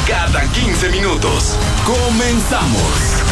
cada 15 minutos. Comenzamos.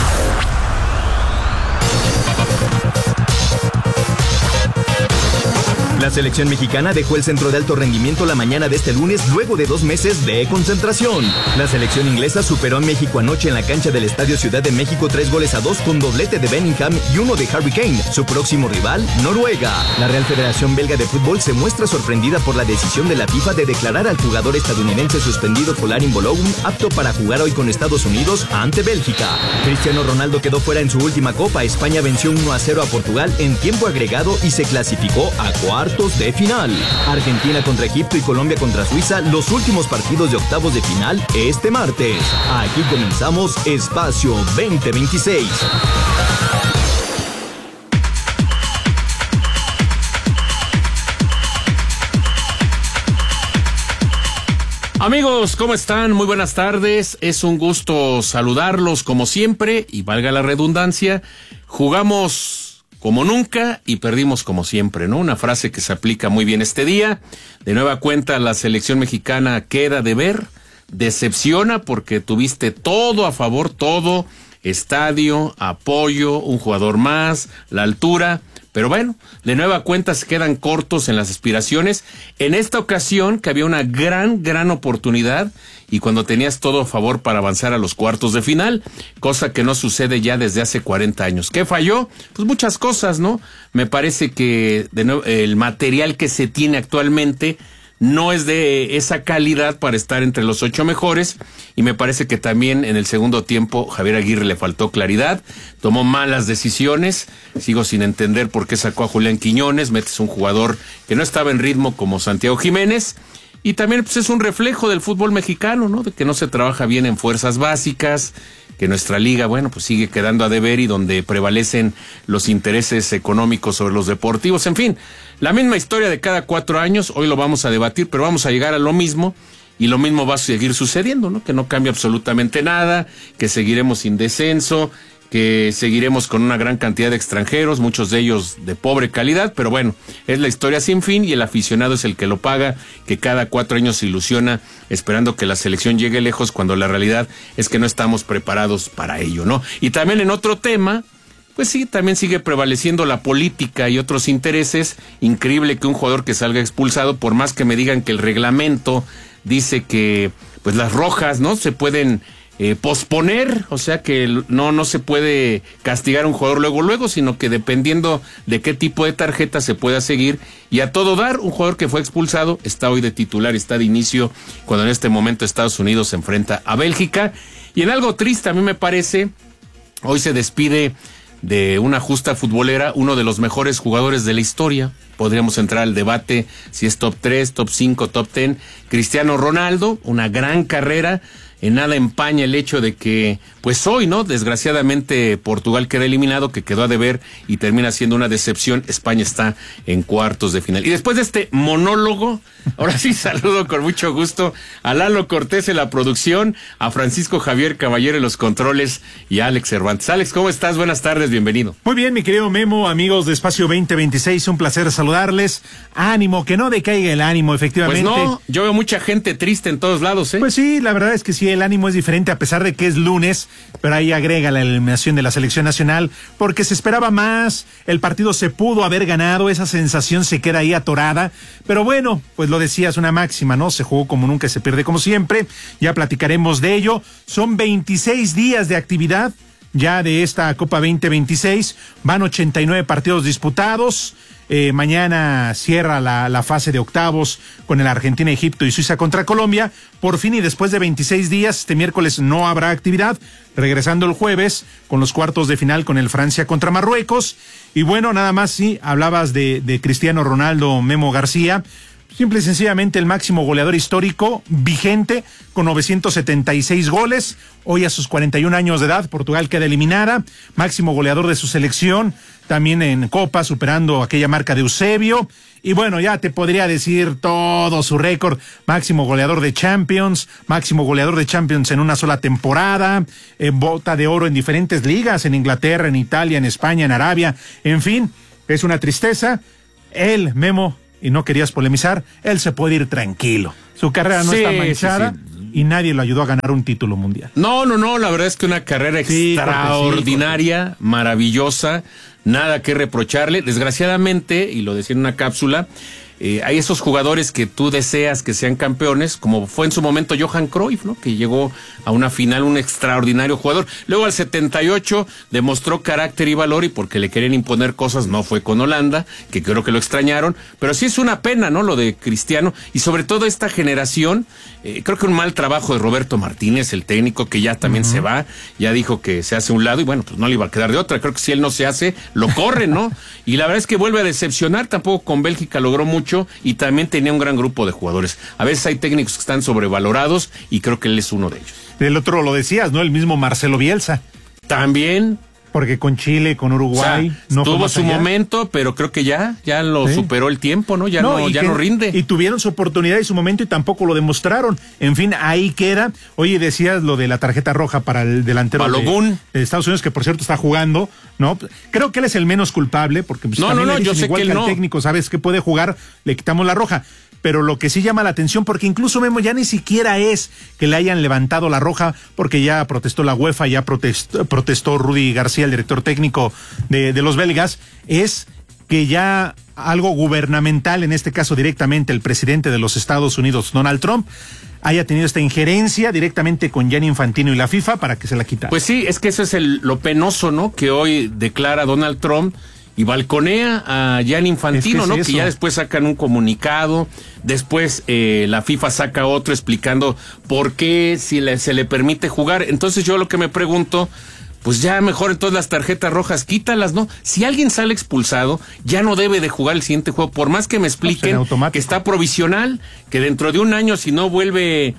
La selección mexicana dejó el centro de alto rendimiento la mañana de este lunes luego de 2 meses de concentración. La selección inglesa superó a México anoche en la cancha del Estadio Ciudad de México 3-2 con doblete de Bellingham y uno de Harry Kane. Su próximo rival, Noruega. La Real Federación Belga de Fútbol se muestra sorprendida por la decisión de la FIFA de declarar al jugador estadounidense suspendido Folarin Balogun apto para jugar hoy con Estados Unidos ante Bélgica. Cristiano Ronaldo quedó fuera en su última copa. España venció 1-0 a Portugal en tiempo agregado y se clasificó a cuartos de final. Argentina contra Egipto y Colombia contra Suiza, los últimos partidos de octavos de final este martes. Aquí comenzamos Espacio 2026. Amigos, ¿cómo están? Muy buenas tardes. Es un gusto saludarlos como siempre y valga la redundancia, jugamos como nunca y perdimos como siempre, ¿no? Una frase que se aplica muy bien este día. De nueva cuenta, la selección mexicana queda de ver, decepciona porque tuviste todo a favor, todo, estadio, apoyo, un jugador más, la altura. Pero bueno, de nueva cuenta se quedan cortos en las aspiraciones. En esta ocasión que había una gran oportunidad y cuando tenías todo a favor para avanzar a los cuartos de final, cosa que no sucede ya desde hace 40 años. ¿Qué falló? Pues muchas cosas, ¿no? Me parece que de nuevo, el material que se tiene actualmente no es de esa calidad para estar entre los 8 mejores y me parece que también en el segundo tiempo Javier Aguirre le faltó claridad, tomó malas decisiones, sigo sin entender por qué sacó a Julián Quiñones, metes un jugador que no estaba en ritmo como Santiago Jiménez y también pues es un reflejo del fútbol mexicano, ¿no? De que no se trabaja bien en fuerzas básicas, que nuestra liga, bueno, pues sigue quedando a deber y donde prevalecen los intereses económicos sobre los deportivos, en fin, la misma historia de cada 4 años, hoy lo vamos a debatir, pero vamos a llegar a lo mismo y lo mismo va a seguir sucediendo, ¿no? Que no cambia absolutamente nada, que seguiremos sin descenso, que seguiremos con una gran cantidad de extranjeros, muchos de ellos de pobre calidad, pero bueno, es la historia sin fin y el aficionado es el que lo paga, que cada 4 años se ilusiona esperando que la selección llegue lejos cuando la realidad es que no estamos preparados para ello, ¿no? Y también en otro tema, pues sí, también sigue prevaleciendo la política y otros intereses. Increíble que un jugador que salga expulsado, por más que me digan que el reglamento dice que pues las rojas, ¿no? Se pueden posponer, o sea que no se puede castigar a un jugador luego, sino que dependiendo de qué tipo de tarjeta se pueda seguir y a todo dar, un jugador que fue expulsado está hoy de titular, está de inicio cuando en este momento Estados Unidos se enfrenta a Bélgica y en algo triste a mí me parece, hoy se despide de una justa futbolera, uno de los mejores jugadores de la historia. Podríamos entrar al debate si es top 3, top 5, top 10. Cristiano Ronaldo, una gran carrera. En nada empaña el hecho de que, pues hoy, ¿no? Desgraciadamente Portugal queda eliminado, que quedó a deber y termina siendo una decepción. España está en cuartos de final. Y después de este monólogo, ahora sí saludo con mucho gusto a Lalo Cortés en la producción, a Francisco Javier Caballero en los controles y a Alex Cervantes. Alex, ¿cómo estás? Buenas tardes, bienvenido. Muy bien, mi querido Memo, amigos de Espacio 2026, un placer saludarles. Ánimo, que no decaiga el ánimo, efectivamente. Pues no, yo veo mucha gente triste en todos lados, ¿eh? Pues sí, la verdad es que sí, el ánimo es diferente a pesar de que es lunes, pero ahí agrega la eliminación de la selección nacional, porque se esperaba más, el partido se pudo haber ganado, esa sensación se queda ahí atorada, pero bueno, pues lo decías, una máxima, ¿no? Se jugó como nunca, se pierde como siempre, ya platicaremos de ello. Son 26 días de actividad ya de esta Copa 2026, van 89 partidos disputados. Mañana cierra la fase de octavos con el Argentina, Egipto y Suiza contra Colombia. Por fin y después de 26 días, este miércoles no habrá actividad, regresando el jueves con los cuartos de final con el Francia contra Marruecos. Y bueno, nada más, sí, hablabas de Cristiano Ronaldo, Memo García. Simple y sencillamente el máximo goleador histórico vigente con 976 goles. Hoy a sus 41 años de edad, Portugal queda eliminada. Máximo goleador de su selección, también en Copa, superando aquella marca de Eusebio. Y bueno, ya te podría decir todo su récord. Máximo goleador de Champions en una sola temporada. Bota de oro en diferentes ligas, en Inglaterra, en Italia, en España, en Arabia. En fin, es una tristeza. Él, Memo, y no querías polemizar, él se puede ir tranquilo. Su carrera no está manchada. Sí. y nadie lo ayudó a ganar un título mundial. No, la verdad es que una carrera extraordinaria, maravillosa, nada que reprocharle. Desgraciadamente, y lo decía en una cápsula, hay esos jugadores que tú deseas que sean campeones, como fue en su momento Johan Cruyff, ¿no? Que llegó a una final, un extraordinario jugador. Luego al 78 demostró carácter y valor, y porque le querían imponer cosas no fue con Holanda, que creo que lo extrañaron, pero sí es una pena, ¿no? Lo de Cristiano, y sobre todo esta generación, creo que un mal trabajo de Roberto Martínez, el técnico, que ya también se va, ya dijo que se hace a un lado, y bueno, pues no le iba a quedar de otra. Creo que si él no se hace, lo corren, ¿no? Y la verdad es que vuelve a decepcionar. Tampoco con Bélgica logró mucho, y también tenía un gran grupo de jugadores. A veces hay técnicos que están sobrevalorados, y creo que él es uno de ellos. El otro lo decías, ¿no? El mismo Marcelo Bielsa. También. Porque con Chile, con Uruguay, o sea, no tuvo su momento, pero creo que ya lo superó el tiempo, ¿no? Ya no rinde. Y tuvieron su oportunidad y su momento y tampoco lo demostraron. En fin, ahí queda. Oye, decías lo de la tarjeta roja para el delantero de Estados Unidos, que por cierto está jugando, ¿no? Creo que él es el menos culpable, porque pues, yo sé igual que el técnico, sabes que puede jugar, le quitamos la roja. Pero lo que sí llama la atención, porque incluso Memo ya ni siquiera es que le hayan levantado la roja, porque ya protestó la UEFA, ya protestó Rudy García, el director técnico de los belgas, es que ya algo gubernamental, en este caso directamente el presidente de los Estados Unidos, Donald Trump, haya tenido esta injerencia directamente con Gianni Infantino y la FIFA para que se la quitara. Pues sí, es que eso es lo penoso, ¿no? Que hoy declara Donald Trump y balconea a Gianni Infantino, ¿no? Que ya después sacan un comunicado, después la FIFA saca otro explicando por qué se le permite jugar. Entonces yo lo que me pregunto, pues ya mejor entonces las tarjetas rojas quítalas, ¿no? Si alguien sale expulsado, ya no debe de jugar el siguiente juego, por más que me expliquen que está provisional, que dentro de un año si no vuelve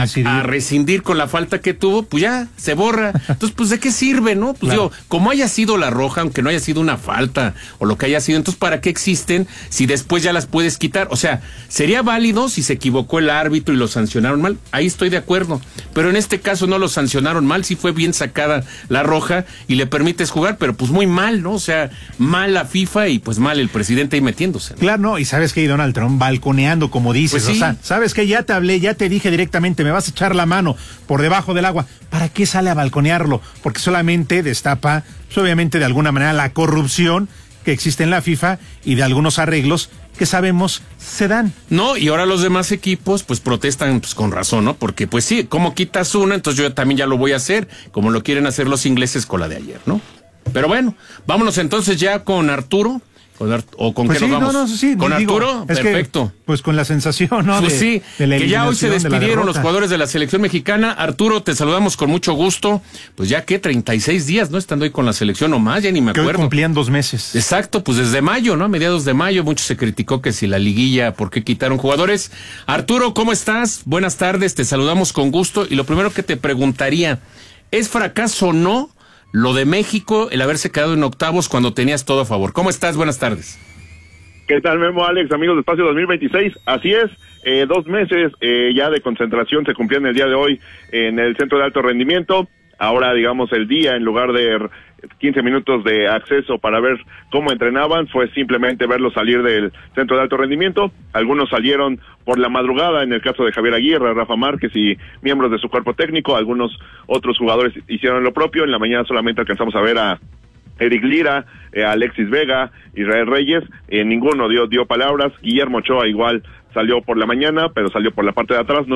a rescindir con la falta que tuvo, pues ya se borra. Entonces, pues ¿de qué sirve, no? Pues digo, como haya sido la roja, aunque no haya sido una falta o lo que haya sido, entonces ¿para qué existen si después ya las puedes quitar? O sea, sería válido si se equivocó el árbitro y lo sancionaron mal, ahí estoy de acuerdo, pero en este caso no lo sancionaron mal, sí fue bien sacada la roja y le permites jugar, pero pues muy mal, ¿no? O sea, mal la FIFA y pues mal el presidente ahí metiéndose, ¿no? Claro, no, y sabes que Donald Trump balconeando, como dices, pues sí. O sea, sabes que ya te hablé, ya te dije directamente, me vas a echar la mano por debajo del agua. ¿Para qué sale a balconearlo? Porque solamente destapa, pues, obviamente de alguna manera, la corrupción que existe en la FIFA y de algunos arreglos que sabemos se dan. No, y ahora los demás equipos pues protestan pues con razón, ¿no? Porque pues sí, ¿cómo quitas una? Entonces yo también ya lo voy a hacer, como lo quieren hacer los ingleses con la de ayer, ¿no? Pero bueno, vámonos entonces ya con Arturo. ¿O con pues qué sí, nos vamos? ¿Con Arturo? Perfecto. Pues con la sensación, ¿no? Pues sí, que ya hoy se despidieron los jugadores de la selección mexicana. Arturo, te saludamos con mucho gusto. Pues ya que 36 días, ¿no? Estando hoy con la selección o más, ya ni me acuerdo. Que hoy cumplían 2 meses. Exacto, pues desde mayo, ¿no? Mediados de mayo, mucho se criticó que si la liguilla, ¿por qué quitaron jugadores? Arturo, ¿cómo estás? Buenas tardes, te saludamos con gusto. Y lo primero que te preguntaría, ¿es fracaso o no lo de México, el haberse quedado en octavos cuando tenías todo a favor? ¿Cómo estás? Buenas tardes. ¿Qué tal, Memo, Alex, amigos de Espacio 2026? Así es, 2 meses ya de concentración se cumplían el día de hoy en el Centro de Alto Rendimiento. Ahora, digamos, el día, en lugar de 15 minutos de acceso para ver cómo entrenaban, fue simplemente verlos salir del Centro de Alto Rendimiento. Algunos salieron por la madrugada, en el caso de Javier Aguirre, Rafa Márquez y miembros de su cuerpo técnico. Algunos otros jugadores hicieron lo propio. En la mañana solamente alcanzamos a ver a Eric Lira, Alexis Vega, Israel Reyes, ninguno dio palabras. Guillermo Ochoa igual salió por la mañana, pero salió por la parte de atrás,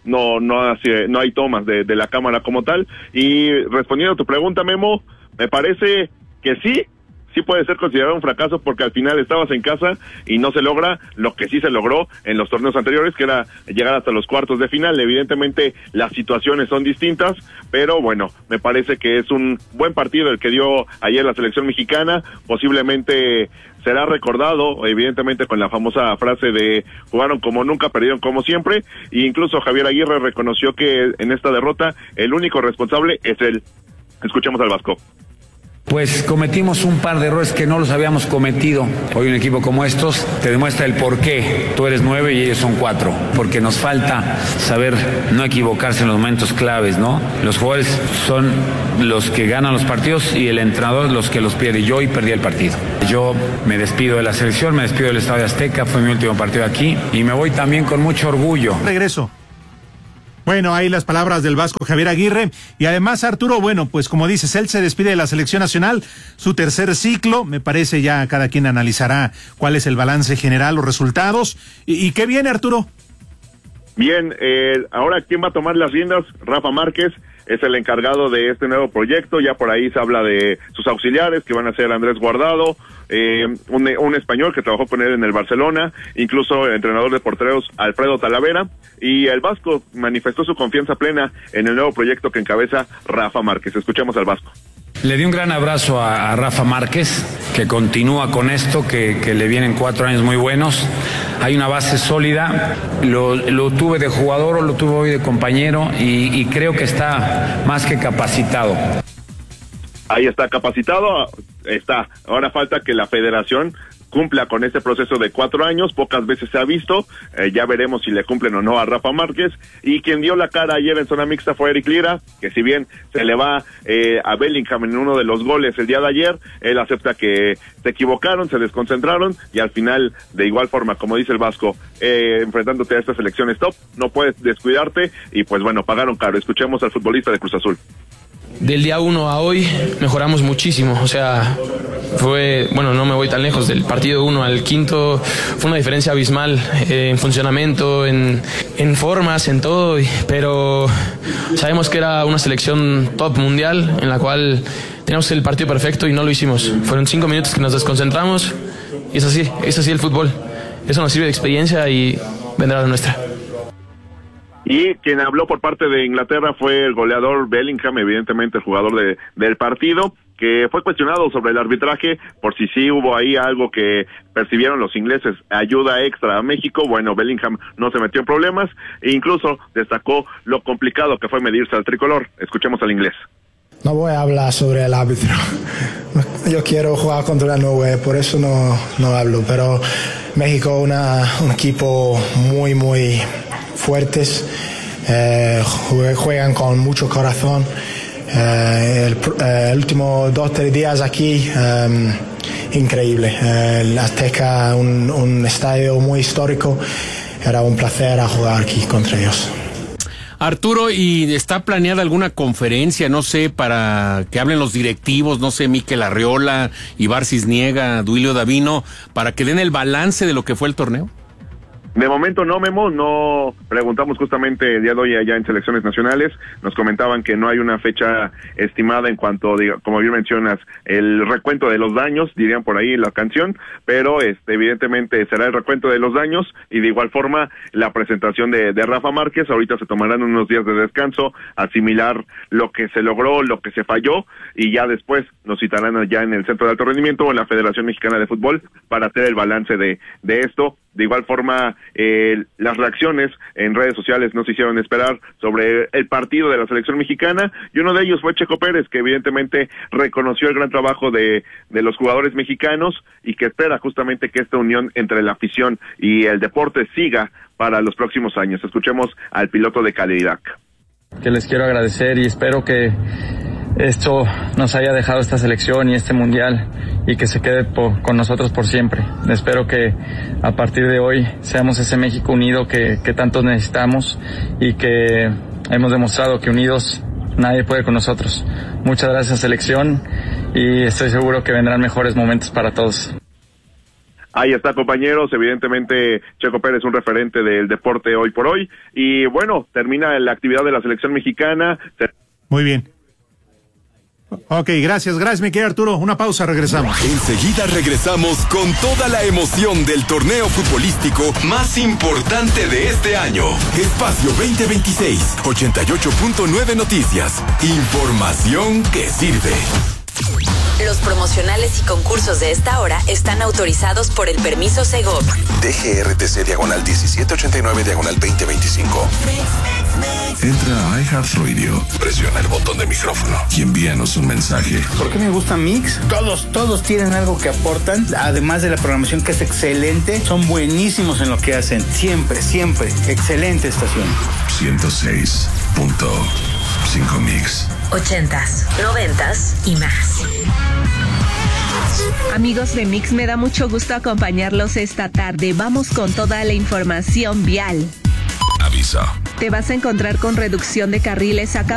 no hay tomas de la cámara como tal. Y respondiendo a tu pregunta, Memo, me parece que sí puede ser considerado un fracaso, porque al final estabas en casa y no se logra lo que sí se logró en los torneos anteriores, que era llegar hasta los cuartos de final. Evidentemente las situaciones son distintas, pero bueno, me parece que es un buen partido el que dio ayer la selección mexicana. Posiblemente será recordado, evidentemente, con la famosa frase de jugaron como nunca, perdieron como siempre, e incluso Javier Aguirre reconoció que en esta derrota el único responsable es él. Escuchemos al Vasco. Pues cometimos un par de errores que no los habíamos cometido. Hoy un equipo como estos te demuestra el por qué tú eres 9 y ellos son 4, porque nos falta saber no equivocarse en los momentos claves, ¿no? Los jugadores son los que ganan los partidos y el entrenador los que los pierde. Yo hoy perdí el partido. Yo me despido de la selección, me despido del Estadio Azteca, fue mi último partido aquí y me voy también con mucho orgullo. Regreso. Bueno, ahí las palabras del Vasco Javier Aguirre. Y además, Arturo, bueno, pues como dices, él se despide de la selección nacional, su tercer ciclo. Me parece ya cada quien analizará cuál es el balance general, los resultados. ¿Y qué viene, Arturo? Bien, ahora ¿quién va a tomar las riendas? Rafa Márquez es el encargado de este nuevo proyecto. Ya por ahí se habla de sus auxiliares, que van a ser Andrés Guardado, un español que trabajó con él en el Barcelona, incluso el entrenador de porteros Alfredo Talavera, y el Vasco manifestó su confianza plena en el nuevo proyecto que encabeza Rafa Márquez. Escuchemos al Vasco. Le di un gran abrazo a Rafa Márquez, que continúa con esto, que le vienen 4 años muy buenos. Hay una base sólida, lo tuve de jugador, lo tuve hoy de compañero y creo que está más que capacitado. Ahí está capacitado, está. Ahora falta que la federación cumpla con este proceso de 4 años, pocas veces se ha visto, ya veremos si le cumplen o no a Rafa Márquez, y quien dio la cara ayer en zona mixta fue Eric Lira, que si bien se le va a Bellingham en uno de los goles el día de ayer, él acepta que se equivocaron, se desconcentraron, y al final, de igual forma, como dice el Vasco, enfrentándote a estas elecciones top, no puedes descuidarte, y pues bueno, pagaron caro. Escuchemos al futbolista de Cruz Azul. Del día 1 a hoy mejoramos muchísimo, o sea, no me voy tan lejos, del partido 1 al 5 fue una diferencia abismal en funcionamiento, en formas, en todo, pero sabemos que era una selección top mundial en la cual teníamos el partido perfecto y no lo hicimos. Fueron 5 minutos que nos desconcentramos y es así el fútbol, eso nos sirve de experiencia y vendrá la nuestra. Y quien habló por parte de Inglaterra fue el goleador Bellingham, evidentemente el jugador del partido, que fue cuestionado sobre el arbitraje, por si sí hubo ahí algo que percibieron los ingleses, ayuda extra a México. Bueno, Bellingham no se metió en problemas e incluso destacó lo complicado que fue medirse al tricolor. Escuchemos al inglés. No voy a hablar sobre el árbitro. Yo quiero jugar contra la Norway, por eso no hablo. Pero México un equipo muy, muy fuertes. Juegan con mucho corazón. El último 2-3 días aquí, increíble. El Azteca, un estadio muy histórico. Era un placer jugar aquí contra ellos. Arturo, ¿y está planeada alguna conferencia, no sé, para que hablen los directivos, no sé, Mikel Arriola, Ibar Cisniega, Duilio Davino, para que den el balance de lo que fue el torneo? De momento no, Memo, no preguntamos justamente el día de hoy allá en Selecciones Nacionales, nos comentaban que no hay una fecha estimada en cuanto, como bien mencionas, el recuento de los daños, dirían por ahí la canción, pero evidentemente será el recuento de los daños y de igual forma la presentación de Rafa Márquez. Ahorita se tomarán unos días de descanso, asimilar lo que se logró, lo que se falló, y ya después nos citarán allá en el Centro de Alto Rendimiento o en la Federación Mexicana de Fútbol para hacer el balance de esto. De igual forma, las reacciones en redes sociales no se hicieron esperar sobre el partido de la selección mexicana, y uno de ellos fue Checo Pérez, que evidentemente reconoció el gran trabajo de los jugadores mexicanos y que espera justamente que esta unión entre la afición y el deporte siga para los próximos años. Escuchemos al piloto de Cadillac. Que les quiero agradecer y espero que esto nos haya dejado esta selección y este mundial y que se quede con nosotros por siempre. Espero que a partir de hoy seamos ese México unido que tanto necesitamos y que hemos demostrado que unidos nadie puede con nosotros. Muchas gracias, selección, y estoy seguro que vendrán mejores momentos para todos. Ahí está, compañeros, evidentemente Checo Pérez un referente del deporte hoy por hoy, y bueno, termina la actividad de la selección mexicana. Muy bien. Ok, gracias, mi querido Arturo. Una pausa, regresamos. Enseguida regresamos con toda la emoción del torneo futbolístico más importante de este año. Espacio 2026, 88.9 Noticias. Información que sirve. Los promocionales y concursos de esta hora están autorizados por el permiso Segov. DGRTC /diagonal1789/2025. Entra a iHeartRadio, presiona el botón de micrófono y envíanos un mensaje. ¿Por qué me gusta Mix? Todos tienen algo que aportan, además de la programación que es excelente, son buenísimos en lo que hacen. Siempre, excelente estación. 106.5 Mix. 80s, 90s y más. Amigos de Mix, me da mucho gusto acompañarlos esta tarde. Vamos con toda la información vial. Aviso. te vas a encontrar con reducción de carriles a